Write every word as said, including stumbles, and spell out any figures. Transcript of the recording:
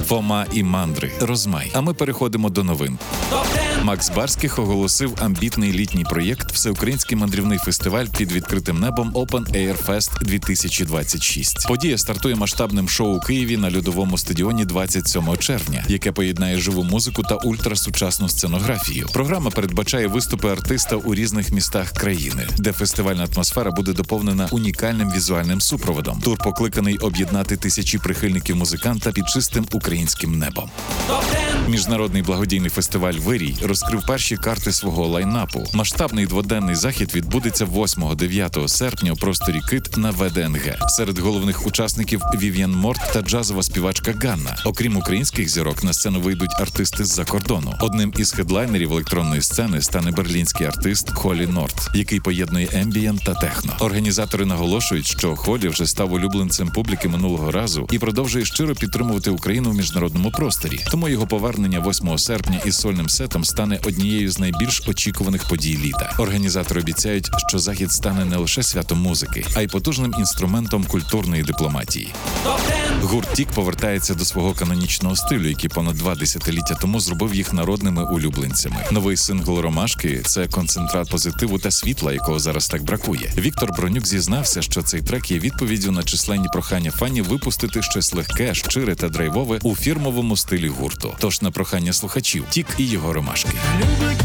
Фома і мандри, розмай. А ми переходимо до новин. Макс Барських оголосив амбітний літній проєкт «Всеукраїнський мандрівний фестиваль під відкритим небом Open Air Fest дві тисячі двадцять шість». Подія стартує масштабним шоу у Києві на льодовому стадіоні двадцять сьомого червня, яке поєднає живу музику та ультрасучасну сценографію. Програма передбачає виступи артиста у різних містах країни, де фестивальна атмосфера буде доповнена унікальним візуальним супроводом. Тур покликаний об'єднати тисячі прихильників музиканта під чистим українським небом. Міжнародний благодійний фестиваль «Вирій» розкрив перші карти свого лайнапу. Масштабний дводенний захід відбудеться восьмого-дев'ятого серпня у просторі «Кит» на Ве Де Ен Ге. Серед головних учасників Вів'єн Морт та джазова співачка Ганна. Окрім українських зірок, на сцену вийдуть артисти з-за кордону. Одним із хедлайнерів електронної сцени стане берлінський артист Холі Норт, який поєднує ембієнт та техно. Організатори наголошують, що Холі вже став улюбленцем публіки минулого разу і продовжує щиро підтримувати Україну в міжнародному просторі. Тому його повернення восьмого серпня із сольним сетом стане однією з найбільш очікуваних подій літа. Організатори обіцяють, що захід стане не лише святом музики, а й потужним інструментом культурної дипломатії. Гурт Тік повертається до свого канонічного стилю, який понад два десятиліття тому зробив їх народними улюбленцями. Новий сингл «Ромашки» – це концентрат позитиву та світла, якого зараз так бракує. Віктор Бронюк зізнався, що цей трек є відповіддю на численні прохання фанів випустити щось легке, щире та драйвове у фірмовому стилі гурту. Тож на прохання слухачів Тік і його «Ромашки». Любить